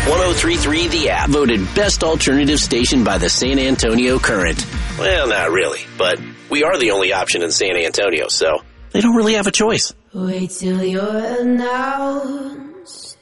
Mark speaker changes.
Speaker 1: 103.3 The App, voted best alternative station by the San Antonio Current. Well, not really, but we are the only option in San Antonio, so they don't really have a choice.
Speaker 2: Wait till you're announced